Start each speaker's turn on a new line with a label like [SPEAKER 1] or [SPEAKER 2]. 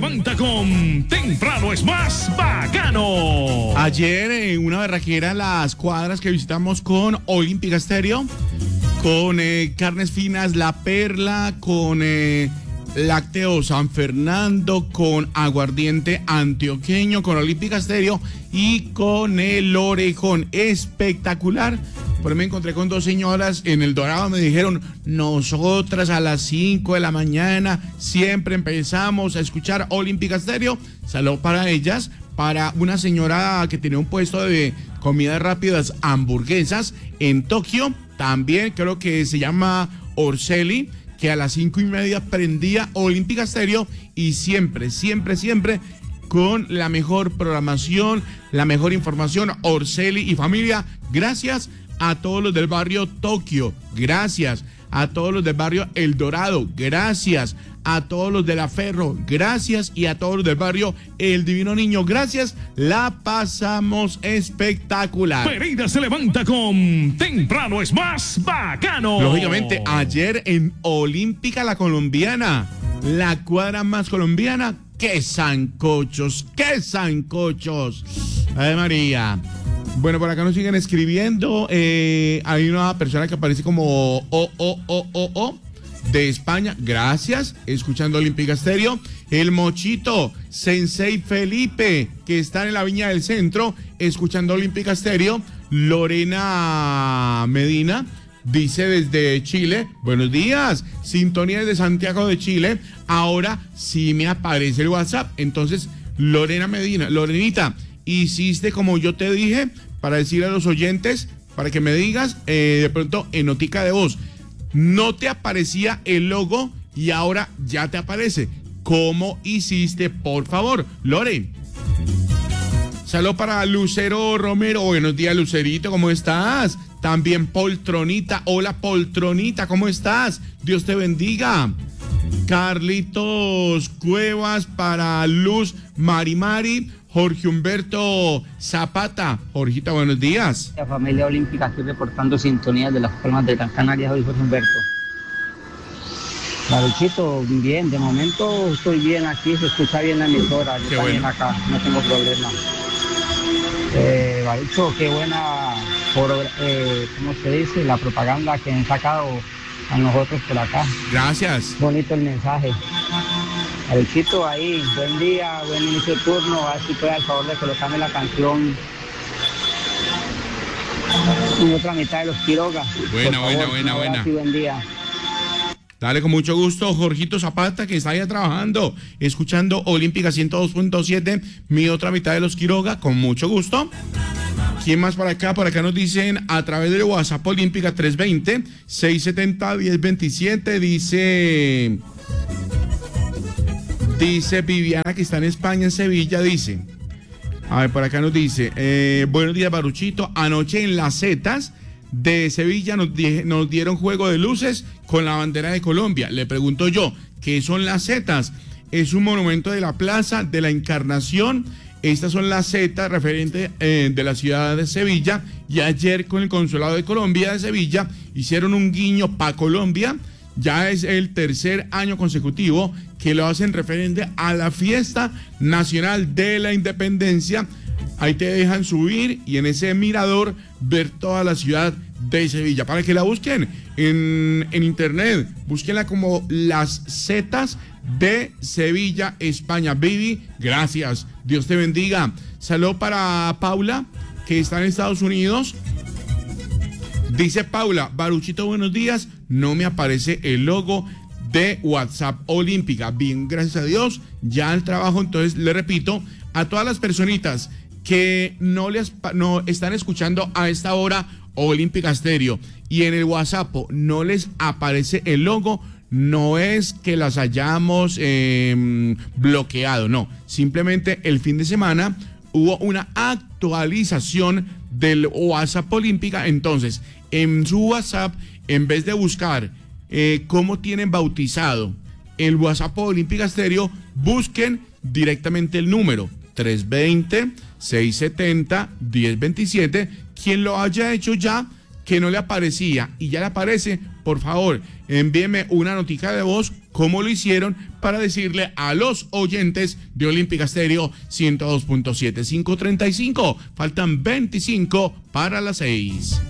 [SPEAKER 1] levanta con Temprano es más bacano.
[SPEAKER 2] Ayer en una berraquera las cuadras que visitamos con Olímpica Estéreo, con carnes finas La Perla, con lácteo San Fernando, con aguardiente antioqueño, con Olímpica Estéreo y con el Orejón. Espectacular. Por ahí me encontré con dos señoras en El Dorado, me dijeron, nosotras a las 5 de la mañana siempre empezamos a escuchar Olímpica Estéreo. Saludos para ellas, para una señora que tenía un puesto de comidas rápidas, hamburguesas en Tokio, también creo que se llama Orceli, que a las 5:30 prendía Olímpica Estéreo y siempre con la mejor programación, la mejor información. Orceli y familia, gracias a todos los del barrio Tokio, gracias a todos los del barrio El Dorado, gracias a todos los de La Ferro, gracias, y a todos los del barrio El Divino Niño, gracias. La pasamos espectacular.
[SPEAKER 1] Pereira se levanta con Temprano es más bacano.
[SPEAKER 2] Lógicamente, ayer en Olímpica La Colombiana, la cuadra más colombiana. ¡Qué sancochos! ¡Qué sancochos! Ay, María. Bueno, por acá nos siguen escribiendo. Hay una persona que aparece como de España. Gracias. Escuchando Olímpica Estéreo. El Mochito, Sensei Felipe, que está en la Viña del Centro, escuchando Olímpica Estéreo. Lorena Medina dice desde Chile, buenos días, sintonía desde Santiago de Chile. Ahora sí me aparece el WhatsApp. Entonces, Lorena Medina, Lorenita, hiciste como yo te dije, para decirle a los oyentes, para que me digas, de pronto en notica de voz, no te aparecía el logo y ahora ya te aparece. ¿Cómo hiciste, por favor, Lore? Saludos para Lucero Romero. Buenos días, Lucerito, ¿cómo estás? También Poltronita. Hola, Poltronita, ¿cómo estás? Dios te bendiga. Carlitos Cuevas para Luz Marimari. Jorge Humberto Zapata. Jorgita, buenos días.
[SPEAKER 3] La familia olímpica, aquí reportando sintonía de Las Palmas de Gran Canaria. Soy Jorge Humberto. Baruchito, bien, de momento estoy bien aquí, se escucha bien la emisora. Yo también bueno. Acá, no tengo problema. Barucho, qué buena, ¿cómo se dice? La propaganda que han sacado a nosotros por acá.
[SPEAKER 2] Gracias.
[SPEAKER 3] Bonito el mensaje. Baruchito, ahí, buen día, buen inicio de turno. A ver si puede, al favor, de colocarme la canción en otra mitad de los Quiroga.
[SPEAKER 2] Buena.
[SPEAKER 3] Sí, buen día.
[SPEAKER 2] Dale, con mucho gusto, Jorgito Zapata, que está allá trabajando, escuchando Olímpica 102.7, mi otra mitad de los Quiroga, con mucho gusto. ¿Quién más por acá? Por acá nos dicen a través del WhatsApp Olímpica 320-670-1027, dice Viviana, que está en España, en Sevilla, dice, a ver, por acá nos dice, buenos días, Baruchito, anoche en las Zetas de Sevilla nos dieron juego de luces con la bandera de Colombia. Le pregunto yo, ¿qué son las Zetas? Es un monumento de la Plaza de la Encarnación. Estas son las Zetas referentes de la ciudad de Sevilla, y ayer con el Consulado de Colombia de Sevilla hicieron un guiño para Colombia. Ya es el tercer año consecutivo que lo hacen referente a la fiesta nacional de la independencia. Ahí te dejan subir y en ese mirador ver toda la ciudad de Sevilla. Para que la busquen en internet, búsquenla como las Zetas de Sevilla, España. Baby, gracias. Dios te bendiga. Saludo para Paula, que está en Estados Unidos. Dice Paula, Baruchito, buenos días. No me aparece el logo de WhatsApp Olímpica. Bien, gracias a Dios, ya al trabajo. Entonces, le repito, a todas las personitas que no están escuchando a esta hora Olímpica Estéreo y en el WhatsApp no les aparece el logo, no es que las hayamos bloqueado, no, simplemente el fin de semana hubo una actualización del WhatsApp Olímpica. Entonces, en su WhatsApp, en vez de buscar cómo tienen bautizado el WhatsApp Olímpica Estéreo, busquen directamente el número 320-670-1027. Quien lo haya hecho ya, que no le aparecía y ya le aparece, por favor, envíeme una notica de voz cómo lo hicieron para decirle a los oyentes de Olímpica Estéreo 102.7. 5:35, faltan 25 para las 6.